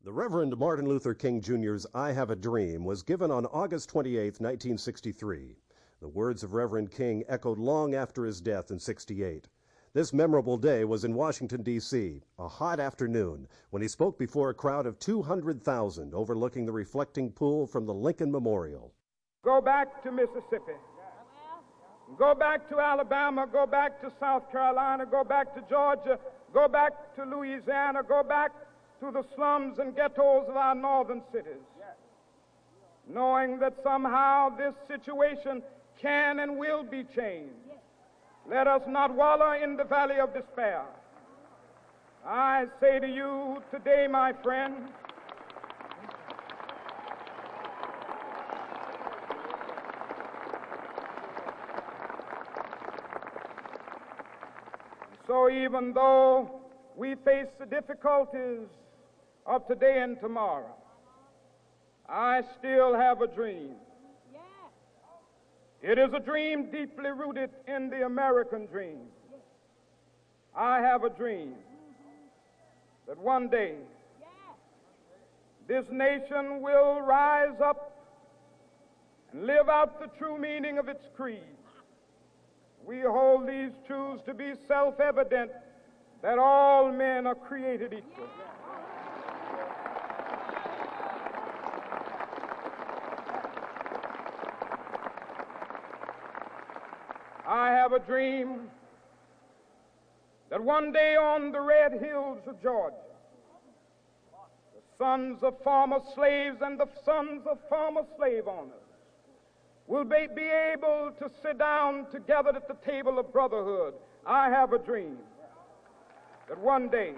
The Reverend Martin Luther King Jr.'s I Have a Dream was given on August 28, 1963. The words of Reverend King echoed long after his death in '68. This memorable day was in Washington, D.C., a hot afternoon, when he spoke before a crowd of 200,000 overlooking the reflecting pool from the Lincoln Memorial. Go back to Mississippi. Go back to Alabama. Go back to South Carolina. Go back to Georgia. Go back to Louisiana. Go back to the slums and ghettos of our northern cities, knowing that somehow this situation can and will be changed. Let us not wallow in the valley of despair. I say to you today, my friend, so even though we face the difficulties of today and tomorrow, I still have a dream. It is a dream deeply rooted in the American dream. I have a dream that one day this nation will rise up and live out the true meaning of its creed. We hold these truths to be self-evident, that all men are created equal. I have a dream that one day on the red hills of Georgia, the sons of former slaves and the sons of former slave owners will be able to sit down together at the table of brotherhood. I have a dream that one day,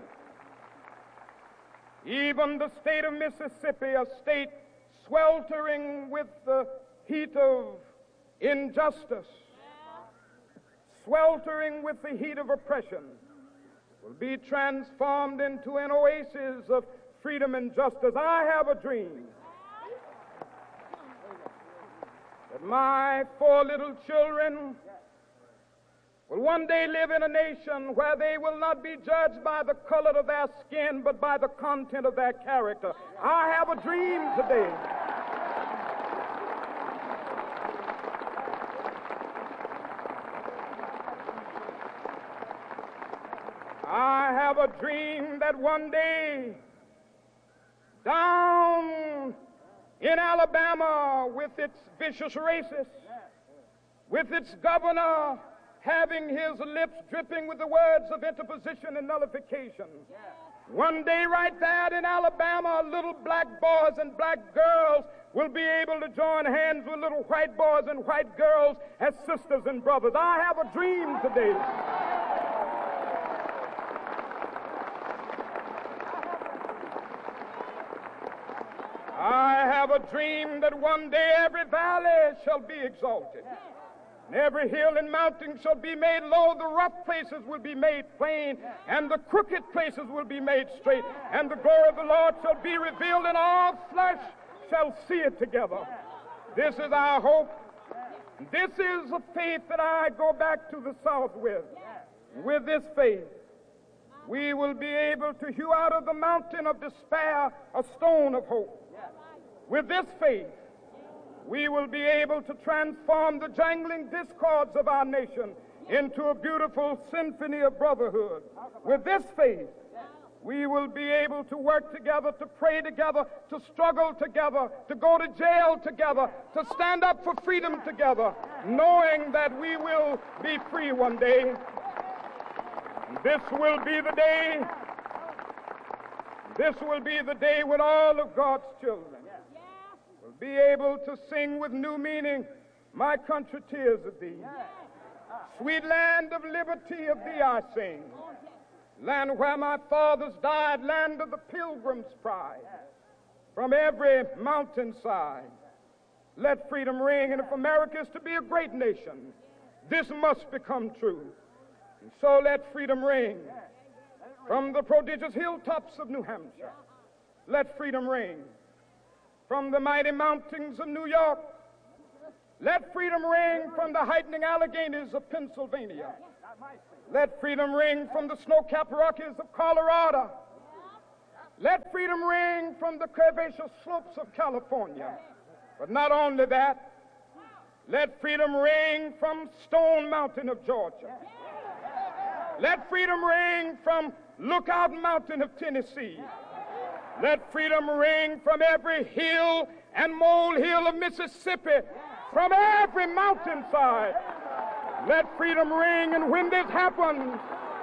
even the state of Mississippi, a state sweltering with the heat of injustice, sweltering with the heat of oppression, will be transformed into an oasis of freedom and justice. I have a dream that my 4 little children will one day live in a nation where they will not be judged by the color of their skin, but by the content of their character. I have a dream today I have a dream that one day down in Alabama, with its vicious racists, with its governor having his lips dripping with the words of interposition and nullification, one day right there in Alabama, little black boys and black girls will be able to join hands with little white boys and white girls as sisters and brothers. I have a dream today I have a dream that one day every valley shall be exalted, and every hill and mountain shall be made low. The rough places will be made plain, and the crooked places will be made straight, and the glory of the Lord shall be revealed, and all flesh shall see it together. This is our hope. This is a faith that I go back to the South with. With this faith, we will be able to hew out of the mountain of despair a stone of hope. With this faith, we will be able to transform the jangling discords of our nation into a beautiful symphony of brotherhood. With this faith, we will be able to work together, to pray together, to struggle together, to go to jail together, to stand up for freedom together, knowing that we will be free one day. This will be the day. This will be the day when all of God's children will be able to sing with new meaning, "My country, tears of thee. Sweet land of liberty, of thee I sing. Land where my fathers died, land of the pilgrim's pride. From every mountainside, let freedom ring. And if America is to be a great nation, this must become true. And so let freedom ring. From the prodigious hilltops of New Hampshire, let freedom ring. From the mighty mountains of New York, let freedom ring. From the heightening Alleghanies of Pennsylvania, let freedom ring. From the snow-capped Rockies of Colorado, Let freedom ring from the curvaceous slopes of California. But not only that, let freedom ring from Stone Mountain of Georgia. Let freedom ring from Lookout Mountain of Tennessee. Let freedom ring from every hill and molehill of Mississippi, from every mountainside. Let freedom ring, and when this happens,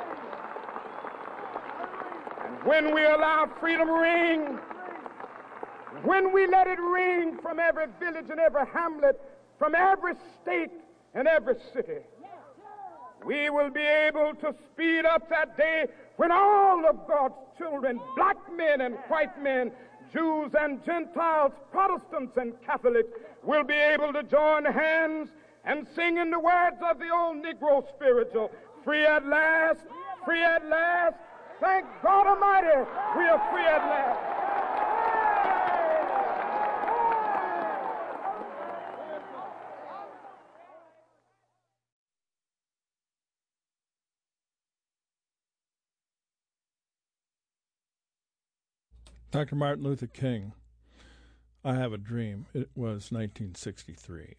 and when we allow freedom ring, when we let it ring from every village and every hamlet, from every state and every city, we will be able to speed up that day when all of God's children, black men and white men, Jews and Gentiles, Protestants and Catholics, will be able to join hands and sing in the words of the old Negro spiritual, free at last, free at last. Thank God Almighty, we are free at last. Dr. Martin Luther King, I Have a Dream. It was 1963.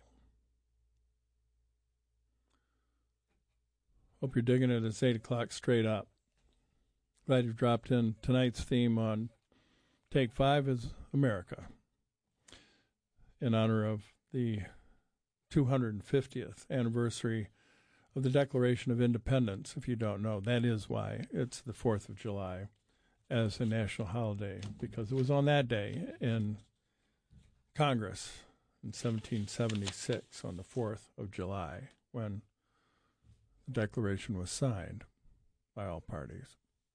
Hope you're digging it. It's 8 o'clock straight up. Glad you've dropped in. Tonight's theme on Take 5 is America, in honor of the 250th anniversary of the Declaration of Independence. If you don't know, that is why it's the 4th of July as a national holiday, because it was on that day in Congress in 1776, on the 4th of July, when the Declaration was signed by all parties.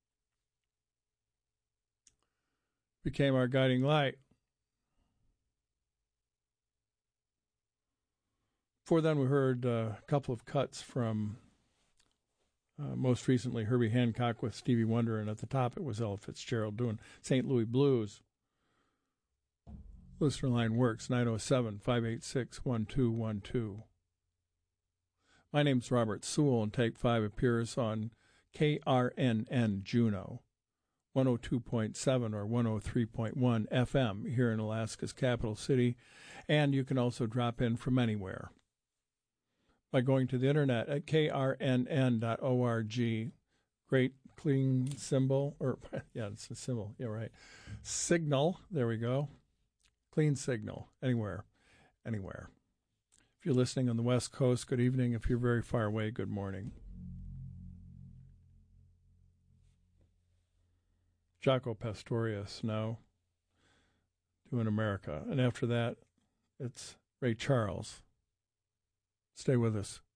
Became our guiding light. Before then, we heard a couple of cuts from most recently Herbie Hancock with Stevie Wonder, and at the top it was Ella Fitzgerald doing St. Louis Blues. Listener line works, 907-586-1212. My name's Robert Sewell, and Take 5 appears on KRNN Juneau, 102.7 or 103.1 FM here in Alaska's capital city, and you can also drop in from anywhere by going to the internet at krnn.org. Great clean symbol, or yeah, it's a symbol. Yeah, right. Signal. There we go. Clean signal. Anywhere. If you're listening on the West Coast, good evening. If you're very far away, good morning. Jaco Pastorius now doing America. And after that, it's Ray Charles. Stay with us.